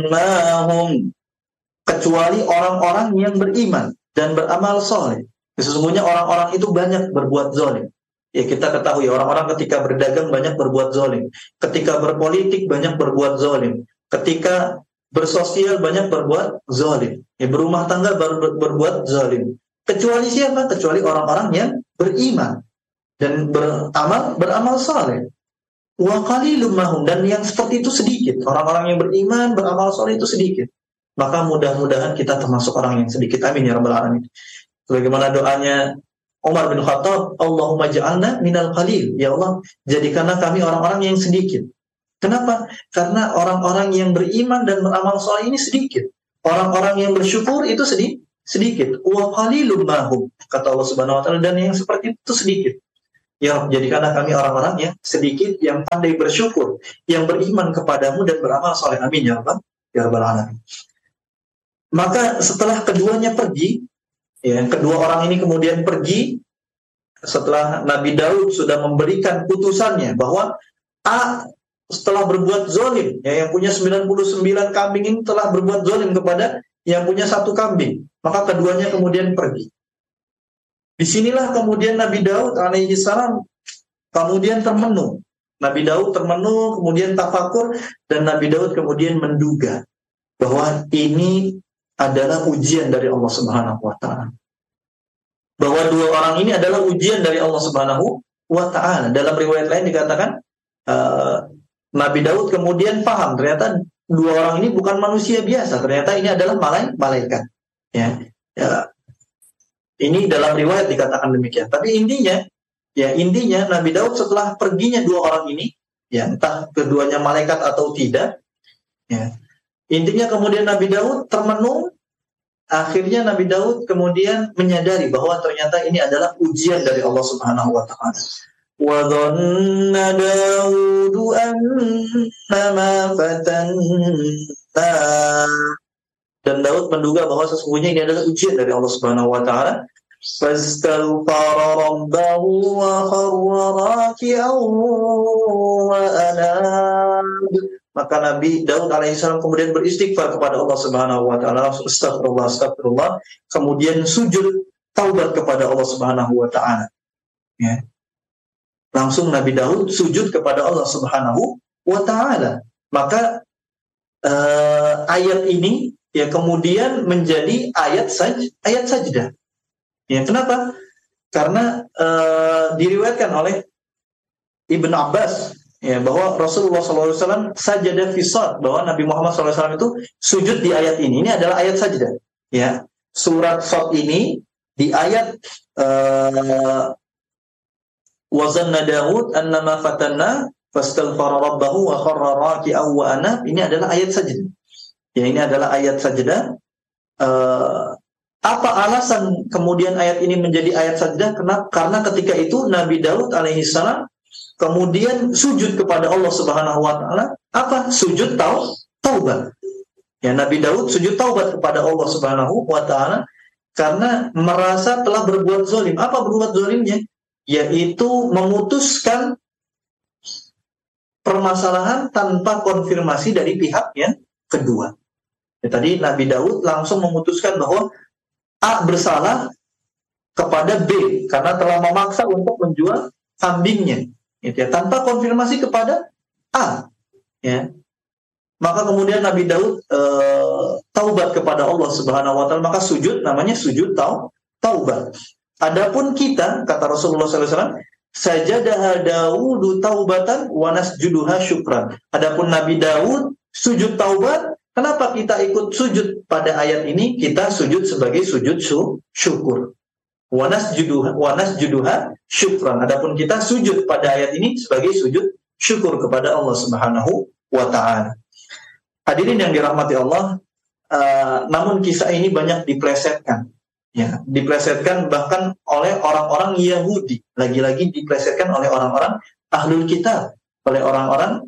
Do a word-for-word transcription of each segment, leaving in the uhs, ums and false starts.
mahum, kecuali orang-orang yang beriman dan beramal soleh. Sesungguhnya orang-orang itu banyak berbuat zalim. Ya, kita ketahui orang-orang ketika berdagang banyak berbuat zalim, ketika berpolitik banyak berbuat zalim, ketika bersosial banyak berbuat zalim, ya, berumah tangga ber, ber, berbuat zalim. Kecuali siapa? Kecuali orang-orang yang beriman dan beramal beramal soleh. Wa qalilum mahum, dan yang seperti itu sedikit. Orang-orang yang beriman, beramal soleh itu sedikit. Maka mudah-mudahan kita termasuk orang yang sedikit. Amin ya rabbal alamin. Bagaimana doanya Umar bin Khattab, Allahumma ja'alna minal qalil. Ya Allah, jadikanlah kami orang-orang yang sedikit. Kenapa? Karena orang-orang yang beriman dan beramal soleh ini sedikit. Orang-orang yang bersyukur itu sedikit. Sedikit. Wa qalilum mahum, kata Allah Subhanahu wa taala, dan yang seperti itu sedikit. Ya, jadikanlah kami orang-orang yang sedikit, yang pandai bersyukur, yang beriman kepadamu dan beramal soleh. Amin ya rabbal ya rabbal alamin. Maka setelah keduanya pergi, ya, kedua orang ini kemudian pergi setelah Nabi Daud sudah memberikan putusannya bahwa A setelah berbuat zalim, ya, yang punya sembilan puluh sembilan kambing ini telah berbuat zalim kepada yang punya satu kambing. Maka keduanya kemudian pergi. Disinilah kemudian Nabi Daud alaihi salam kemudian termenung. Nabi Daud termenung, kemudian tafakur, dan Nabi Daud kemudian menduga bahwa ini adalah ujian dari Allah Subhanahu wa taala. Bahwa dua orang ini adalah ujian dari Allah Subhanahu wa taala. Dalam riwayat lain dikatakan uh, Nabi Daud kemudian paham ternyata dua orang ini bukan manusia biasa, ternyata ini adalah malaikat. Ya. Ya. Ini dalam riwayat dikatakan demikian. Tapi intinya, ya intinya Nabi Daud setelah perginya dua orang ini, ya entah keduanya malaikat atau tidak, ya intinya kemudian Nabi Daud termenung. Akhirnya Nabi Daud kemudian menyadari bahwa ternyata ini adalah ujian dari Allah Subhanahu wa taala. Wa dhanna Daudu annama fatanna, dan Daud menduga bahwa sesungguhnya ini adalah ujian dari Allah Subhanahu wa taala. Fastaghfara rabbahu wa kharra raki'an wa anab. Maka Nabi Daud alaihissalam kemudian beristighfar kepada Allah Subhanahu wa taala, astagfirullah astagfirullah, kemudian sujud taubat kepada Allah Subhanahu wa taala. Ya. Langsung Nabi Daud sujud kepada Allah Subhanahu wa taala. Maka uh, ayat ini ya kemudian menjadi ayat saj ayat sajdah. Ya, kenapa? Karena uh, diriwayatkan oleh Ibnu Abbas, ya, bahwa Rasulullah shallallahu alaihi wasallam sajada fi shalah, bahwa Nabi Muhammad shallallahu alaihi wasallam itu sujud di ayat ini. Ini adalah ayat sajdah. Ya, surat Shad ini di ayat uh, wa zanna Daud annama fatanna fastaghfara rabbahu wa kharra raki'an wa anab. Ini adalah ayat sajdah. Ya, ini adalah ayat sajdah. Uh, apa alasan kemudian ayat ini menjadi ayat sajdah? Kenapa? Karena ketika itu Nabi Daud alaihissalam kemudian sujud kepada Allah Subhanahu wa taala. Apa? Sujud tau taubat. Ya, Nabi Daud sujud taubat kepada Allah Subhanahu wa taala karena merasa telah berbuat zalim. Apa berbuat zalimnya? Yaitu memutuskan permasalahan tanpa konfirmasi dari pihak yang kedua. Ya, tadi Nabi Daud langsung memutuskan bahwa A bersalah kepada B karena telah memaksa untuk menjual kambingnya, gitu ya, tanpa konfirmasi kepada A. Ya. Maka kemudian Nabi Daud e, taubat kepada Allah Subhanahu wa taala, maka sujud namanya sujud tau, taubat. Adapun kita, kata Rasulullah shallallahu alaihi wasallam, sajadaha Daudu taubatan wa nasjuduha syukran. Adapun Nabi Daud sujud taubat. Kenapa kita ikut sujud pada ayat ini? Kita sujud sebagai sujud syukur. Wa nasjuduha wa nasjuduha syukran. Adapun kita sujud pada ayat ini sebagai sujud syukur kepada Allah Subhanahu wa taala. Hadirin yang dirahmati Allah, uh, namun kisah ini banyak diplesetkan. Ya, diplesetkan bahkan oleh orang-orang Yahudi. Lagi-lagi diplesetkan oleh orang-orang Ahlul Kitab, oleh orang-orang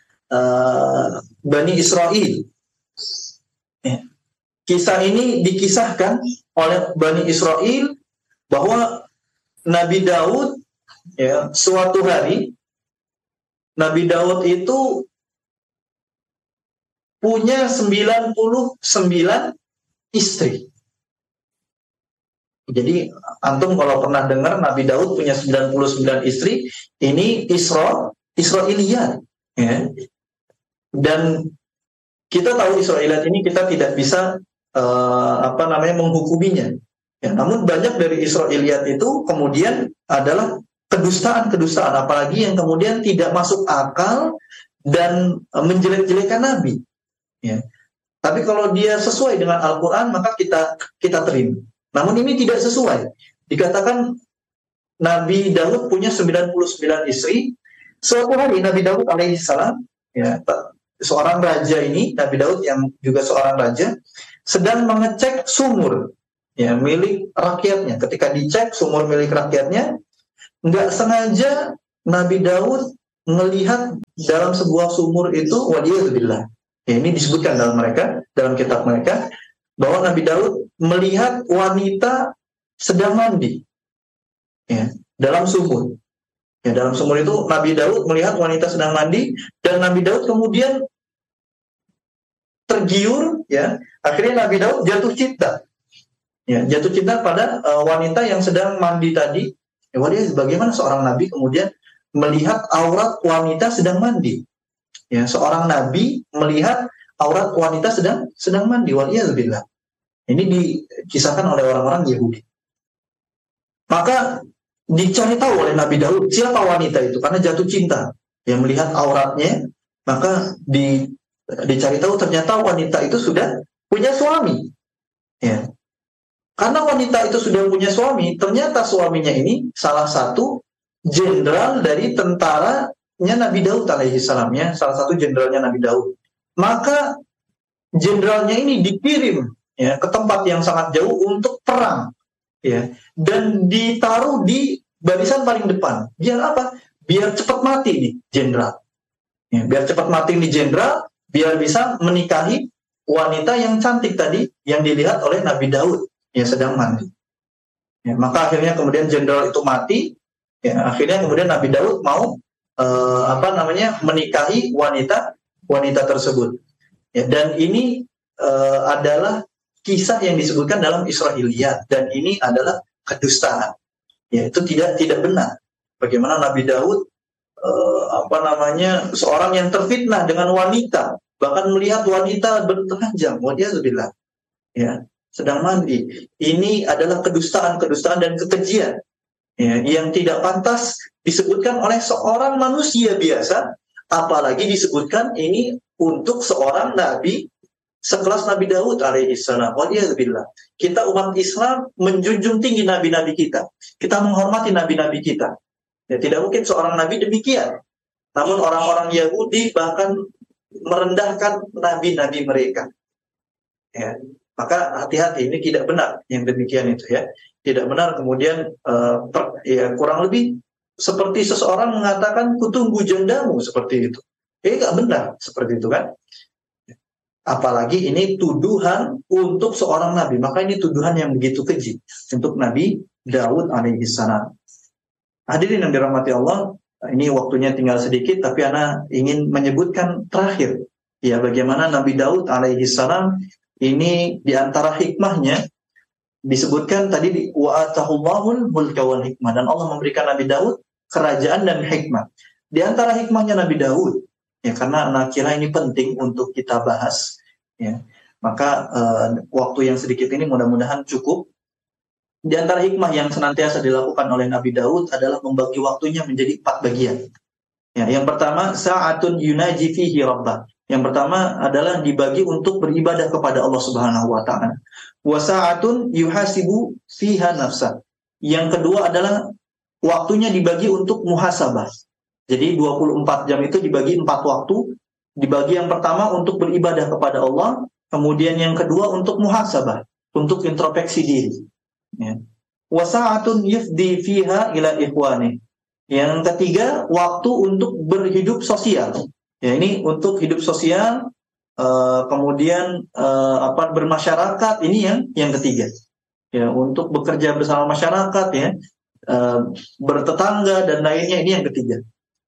uh, Bani Israel. Ya. Kisah ini dikisahkan oleh Bani Israel bahwa Nabi Daud, ya, suatu hari Nabi Daud itu punya sembilan puluh sembilan istri. Jadi antum kalau pernah dengar Nabi Daud punya sembilan puluh sembilan istri, ini Isra, Israiliyat, ya. Dan kita tahu Israiliyat ini kita tidak bisa uh, apa namanya menghukuminya. Ya, namun banyak dari Israiliyat itu kemudian adalah kedustaan-kedustaan, apalagi yang kemudian tidak masuk akal dan uh, menjelek-jelekan Nabi. Ya. Tapi kalau dia sesuai dengan Al-Quran maka kita kita terima. Namun ini tidak sesuai. Dikatakan Nabi Daud punya sembilan puluh sembilan istri. Suatu hari Nabi Daud alaihissalam, ya, seorang raja ini, Nabi Daud yang juga seorang raja, sedang mengecek sumur, ya, milik rakyatnya. Ketika dicek sumur milik rakyatnya, nggak sengaja Nabi Daud melihat dalam sebuah sumur itu, waliyadzubillah. Ya, ini disebutkan dalam mereka, dalam kitab mereka, bahwa Nabi Daud melihat wanita sedang mandi, ya, dalam sumur. Ya, dalam sumur itu Nabi Daud melihat wanita sedang mandi, dan Nabi Daud kemudian tergiur, ya, akhirnya Nabi Daud jatuh cinta, ya, jatuh cinta pada uh, wanita yang sedang mandi tadi. Ya, waduh, bagaimana seorang Nabi kemudian melihat aurat wanita sedang mandi? Ya, seorang Nabi melihat aurat wanita sedang sedang mandi, waliyadzubillah. Ini dikisahkan oleh orang-orang Yahudi. Maka dicari tahu oleh Nabi Daud siapa wanita itu, karena jatuh cinta, yang melihat auratnya. Maka di, dicari tahu ternyata wanita itu sudah punya suami. Ya. Karena wanita itu sudah punya suami, ternyata suaminya ini salah satu jenderal dari tentaranya Nabi Daud alaihissalam, ya, salah satu jenderalnya Nabi Daud. Maka jenderalnya ini dikirim, ya, ke tempat yang sangat jauh untuk perang, ya, dan ditaruh di barisan paling depan. Biar apa? Biar cepat mati nih jenderal. Ya, biar cepat mati nih jenderal, biar bisa menikahi wanita yang cantik tadi yang dilihat oleh Nabi Daud yang sedang mandi. Ya, maka akhirnya kemudian jenderal itu mati. Ya, akhirnya kemudian Nabi Daud mau uh, apa namanya menikahi wanita wanita tersebut. Ya, dan ini uh, adalah kisah yang disebutkan dalam Israiliyat, dan ini adalah kedustaan. Ya, itu tidak tidak benar. Bagaimana Nabi Daud uh, apa namanya seorang yang terfitnah dengan wanita, bahkan melihat wanita bertelanjang, waliyadzubillah, ya, sedang mandi. Ini adalah kedustaan-kedustaan dan kekejian, ya, yang tidak pantas disebutkan oleh seorang manusia biasa, apalagi disebutkan ini untuk seorang nabi sekelas Nabi Daud alaihissalam. Waliyadzubillah. Kita umat Islam menjunjung tinggi nabi-nabi kita. Kita menghormati nabi-nabi kita. Ya, tidak mungkin seorang nabi demikian. Namun orang-orang Yahudi bahkan merendahkan nabi-nabi mereka. Ya, maka hati-hati, ini tidak benar yang demikian itu, ya. Tidak benar kemudian uh, per, ya, kurang lebih seperti seseorang mengatakan kutunggu jandamu, seperti itu. Eh, nggak benar seperti itu, kan? Apalagi ini tuduhan untuk seorang nabi, maka ini tuduhan yang begitu keji untuk Nabi Daud alaihissalam. Hadirin yang dirahmati Allah, ini waktunya tinggal sedikit, tapi ana ingin menyebutkan terakhir, ya, bagaimana Nabi Daud alaihissalam ini diantara hikmahnya disebutkan tadi di wa atahullahul mulka wal hikmah, dan Allah memberikan Nabi Daud kerajaan dan hikmah. Di antara hikmahnya Nabi Daud, ya, karena anak kira ini penting untuk kita bahas, ya, maka uh, waktu yang sedikit ini mudah-mudahan cukup. Di antara hikmah yang senantiasa dilakukan oleh Nabi Daud adalah membagi waktunya menjadi empat bagian. Ya, yang pertama, sa'atun yunaji fihi rabbah. Yang pertama adalah dibagi untuk beribadah kepada Allah Subhanahu wa taala. Wa sa'atun yuhasibu fiha nafsa. Yang kedua adalah waktunya dibagi untuk muhasabah. Jadi dua puluh empat jam itu dibagi empat waktu. Dibagi yang pertama untuk beribadah kepada Allah, kemudian yang kedua untuk muhasabah, untuk introspeksi diri. Ya. Wa sa'atun yufdi fiha ila ikhwani. Yang ketiga, waktu untuk berhidup sosial. Ya, ini untuk hidup sosial, uh, kemudian uh, apa bermasyarakat, ini yang yang ketiga. Ya, untuk bekerja bersama masyarakat, ya, uh, bertetangga dan lainnya, ini yang ketiga.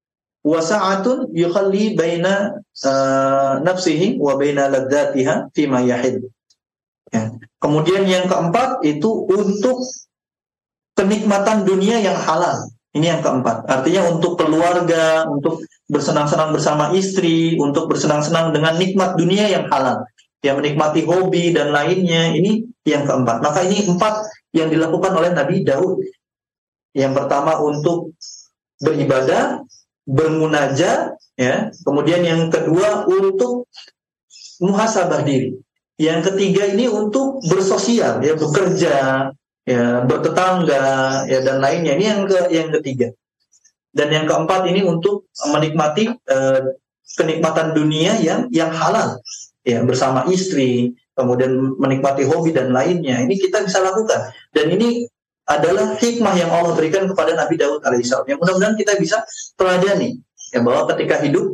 wa sa'atun yukhalli baina uh, nafsihi wa baina ladzatiha fima yahid. Ya. Kemudian yang keempat itu untuk kenikmatan dunia yang halal. Ini yang keempat. Artinya untuk keluarga, untuk bersenang-senang bersama istri, untuk bersenang-senang dengan nikmat dunia yang halal. Yang menikmati hobi dan lainnya. Ini yang keempat. Maka ini empat yang dilakukan oleh Nabi Daud. Yang pertama untuk beribadah, bermunajat, ya. Kemudian yang kedua untuk muhasabah diri. Yang ketiga ini untuk bersosial, ya, bekerja, ya, bertetangga, ya, dan lainnya. Ini yang ke yang ketiga. Dan yang keempat ini untuk menikmati eh, kenikmatan dunia yang yang halal, ya, bersama istri, kemudian menikmati hobi dan lainnya. Ini kita bisa lakukan. Dan ini adalah hikmah yang Allah berikan kepada Nabi Daud alaihissalam. Yang mudah-mudahan kita bisa teladani, ya, bahwa ketika hidup